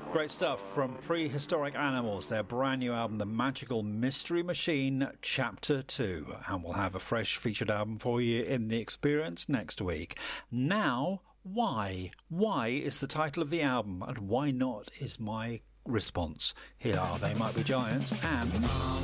Great stuff from Prehistoric Animals, their brand new album, The Magical Mystery Machine, Chapter 2. And we'll have a fresh featured album for you in The Experience next week. Now, why? Why is the title of the album, and why not is my response. Here are They Might Be Giants and...